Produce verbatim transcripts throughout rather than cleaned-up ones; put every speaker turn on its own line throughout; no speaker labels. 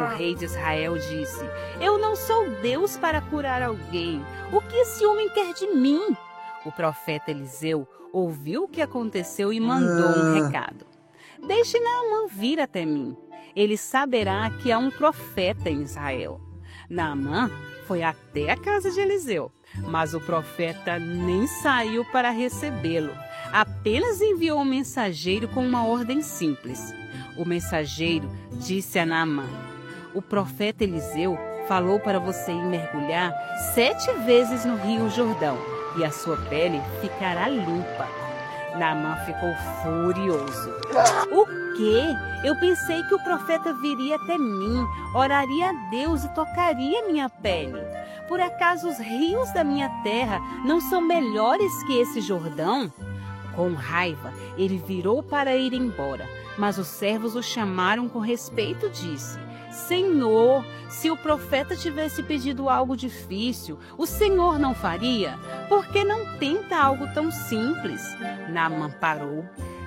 rei de Israel disse: Eu não sou Deus para curar alguém. O que esse homem quer de mim? O profeta Eliseu ouviu o que aconteceu e mandou um recado: Deixe Naamã vir até mim. Ele saberá que há um profeta em Israel. Naamã foi até a casa de Eliseu, mas o profeta nem saiu para recebê-lo. Apenas enviou um mensageiro com uma ordem simples. O mensageiro disse a Naamã: O profeta Eliseu falou para você ir mergulhar sete vezes no rio Jordão e a sua pele ficará limpa. Naamã ficou furioso. O quê? Eu pensei que o profeta viria até mim, oraria a Deus e tocaria minha pele. Por acaso os rios da minha terra não são melhores que esse Jordão? Com raiva, ele virou para ir embora, mas os servos o chamaram com respeito e disse: Senhor, se o profeta tivesse pedido algo difícil, o Senhor não faria? Por que não tenta algo tão simples? Naamã parou,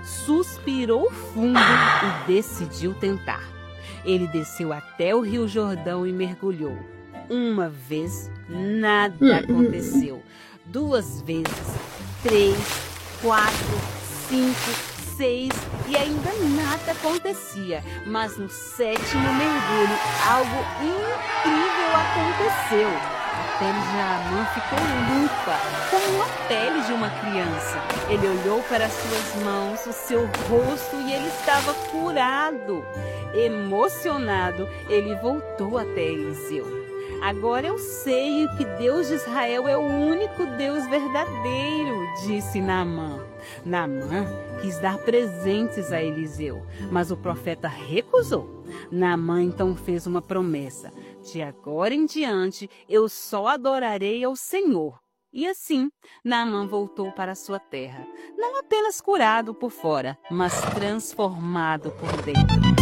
suspirou fundo e decidiu tentar. Ele desceu até o rio Jordão e mergulhou. Uma vez, nada aconteceu. Duas vezes, três, quatro, cinco, seis e ainda nada acontecia. Mas no sétimo mergulho, algo incrível aconteceu. A pele de Naamã ficou limpa, como a pele de uma criança. Ele olhou para suas mãos, o seu rosto e ele estava curado. Emocionado, ele voltou até Eliseu. Agora eu sei que Deus de Israel é o único Deus verdadeiro, disse Naamã. Naamã quis dar presentes a Eliseu, mas o profeta recusou. Naamã então fez uma promessa: de agora em diante eu só adorarei ao Senhor. E assim, Naamã voltou para sua terra, não apenas curado por fora, mas transformado por dentro.